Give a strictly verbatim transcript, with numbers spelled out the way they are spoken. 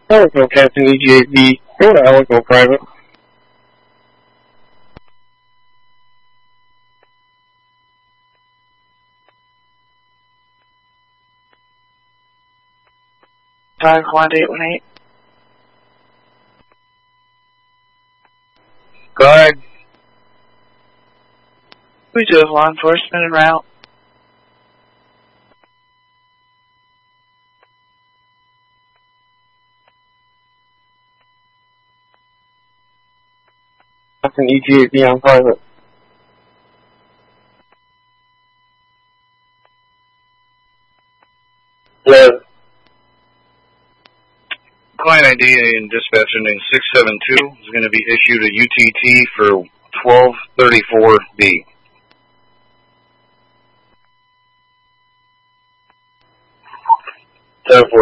Alico, Captain E G eight B. Go to Alico Private. Five one eight one eight. Guard. We do have law enforcement en route. Captain E G eight B on private. Hello. Client I D and dispatch ending six seven two is going to be issued a U T T for twelve thirty-four B. ten four